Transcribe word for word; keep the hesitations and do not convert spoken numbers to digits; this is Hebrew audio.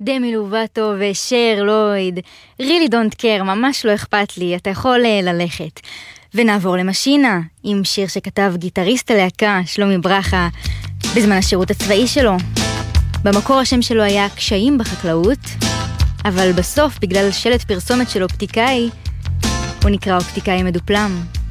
דמי לובטו ושר לויד, really don't care, ממש לא אכפת לי, אתה יכול ללכת. ונעבור למשינה, עם שיר שכתב גיטריסט הלהקה, שלומי ברכה, בזמן השירות הצבאי שלו. במקור השם שלו היה קשיים בחקלאות, אבל בסוף, בגלל שלט פרסומת של אופטיקאי, הוא נקרא אופטיקאי מדופלם.